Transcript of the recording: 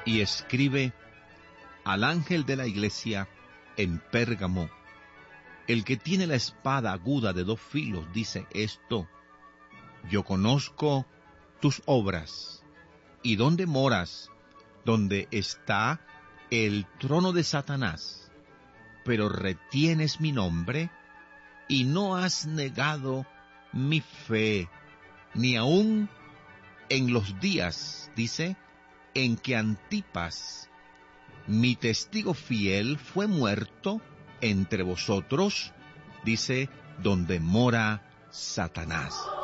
y escribe al ángel de la iglesia en Pérgamo. El que tiene la espada aguda de 2 filos dice esto: yo conozco tus obras, y dónde moras, donde está el trono de Satanás, pero retienes mi nombre, y no has negado mi fe, ni aun en los días, dice, en que Antipas, mi testigo fiel, fue muerto entre vosotros, dice, donde mora Satanás.